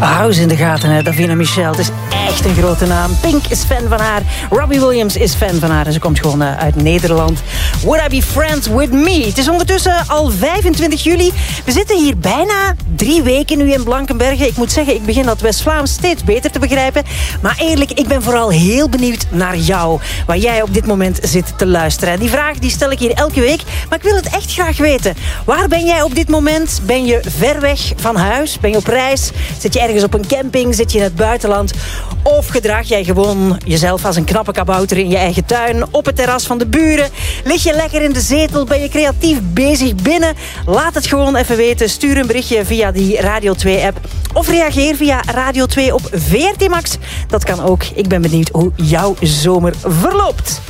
House in de gaten, hè? Davina Michel. Het is echt een grote naam. Pink is fan van haar. Robbie Williams is fan van haar. En ze komt gewoon uit Nederland. Would I be friends with me? Het is ondertussen al 25 juli. We zitten hier bijna 3 weken nu in Blankenberge. Ik moet zeggen, ik begin dat West-Vlaams steeds beter te begrijpen. Maar eerlijk, ik ben vooral heel benieuwd naar jou. Waar jij op dit moment zit te luisteren. En die vraag die stel ik hier elke week. Maar ik wil het echt graag weten. Waar ben jij op dit moment? Ben je ver weg van huis? Ben je op reis? Zit je ergens op een camping? Zit je in het buitenland? Of gedraag jij gewoon jezelf als een knappe kabouter in je eigen tuin? Op het terras van de buren? Lig je lekker in de zetel? Ben je creatief bezig binnen? Laat het gewoon even weten. Stuur een berichtje via die Radio 2-app. Of reageer via Radio 2 op VRT Max. Dat kan ook. Ik ben benieuwd hoe jouw zomer verloopt.